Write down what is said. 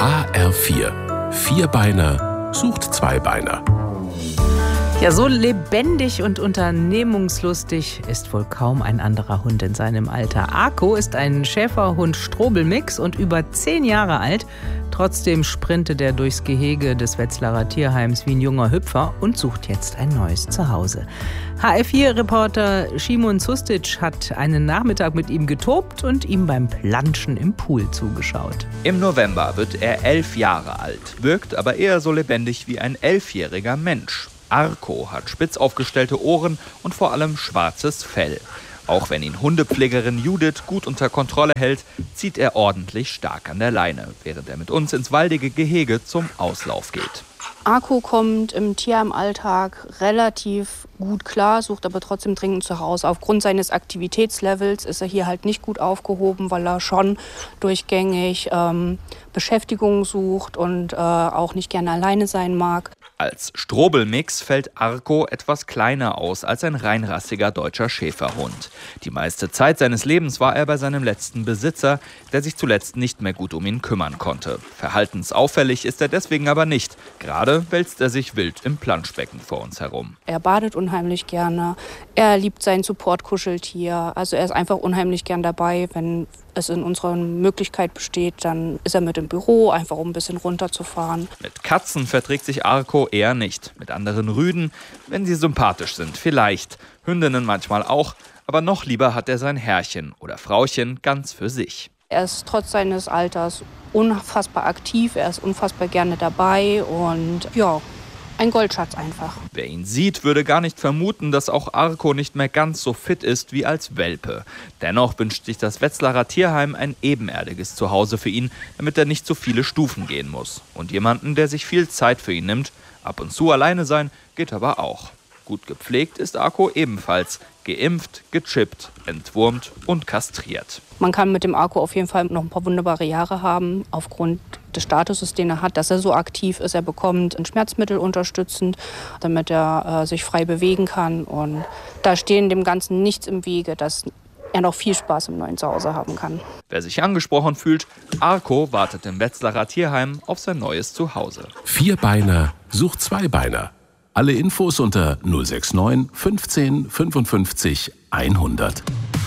HR4. Vierbeiner sucht Zweibeiner. Ja, so lebendig und unternehmungslustig ist wohl kaum ein anderer Hund in seinem Alter. Arco ist ein Schäferhund-Strobel-Mix und über 10 Jahre alt. Trotzdem sprintet er durchs Gehege des Wetzlarer Tierheims wie ein junger Hüpfer und sucht jetzt ein neues Zuhause. HR4-Reporter Szymon Sustic hat einen Nachmittag mit ihm getobt und ihm beim Planschen im Pool zugeschaut. Im November wird er 11 Jahre alt, wirkt aber eher so lebendig wie ein 11-jähriger Mensch. Arco hat spitz aufgestellte Ohren und vor allem schwarzes Fell. Auch wenn ihn Hundepflegerin Judith gut unter Kontrolle hält, zieht er ordentlich stark an der Leine, während er mit uns ins waldige Gehege zum Auslauf geht. Arco kommt im Tierheimalltag relativ gut klar, sucht aber trotzdem dringend zu Hause. Aufgrund seines Aktivitätslevels ist er hier halt nicht gut aufgehoben, weil er schon durchgängig Beschäftigung sucht und auch nicht gerne alleine sein mag. Als Strobelmix fällt Arco etwas kleiner aus als ein reinrassiger deutscher Schäferhund. Die meiste Zeit seines Lebens war er bei seinem letzten Besitzer, der sich zuletzt nicht mehr gut um ihn kümmern konnte. Verhaltensauffällig ist er deswegen aber nicht. Gerade wälzt er sich wild im Planschbecken vor uns herum. Er badet unheimlich gerne, er liebt sein Support-Kuscheltier. Also er ist einfach unheimlich gern dabei. Wenn es in unserer Möglichkeit besteht, dann ist er mit im Büro, einfach um ein bisschen runterzufahren. Mit Katzen verträgt sich Arco eher nicht. Mit anderen Rüden, wenn sie sympathisch sind, vielleicht. Hündinnen manchmal auch, aber noch lieber hat er sein Herrchen oder Frauchen ganz für sich. Er ist trotz seines Alters unfassbar aktiv, er ist unfassbar gerne dabei und ja, ein Goldschatz einfach. Wer ihn sieht, würde gar nicht vermuten, dass auch Arco nicht mehr ganz so fit ist wie als Welpe. Dennoch wünscht sich das Wetzlarer Tierheim ein ebenerdiges Zuhause für ihn, damit er nicht so viele Stufen gehen muss. Und jemanden, der sich viel Zeit für ihn nimmt. Ab und zu alleine sein geht aber auch. Gut gepflegt ist Arco ebenfalls. Geimpft, gechippt, entwurmt und kastriert. Man kann mit dem Arco auf jeden Fall noch ein paar wunderbare Jahre haben, aufgrund des Statuses, den er hat, dass er so aktiv ist. Er bekommt ein Schmerzmittel unterstützend, damit er sich frei bewegen kann. Und da stehen dem Ganzen nichts im Wege, dass er noch viel Spaß im neuen Zuhause haben kann. Wer sich angesprochen fühlt, Arco wartet im Wetzlarer Tierheim auf sein neues Zuhause. Vierbeiner sucht Zweibeiner. Alle Infos unter 069 15 55 100.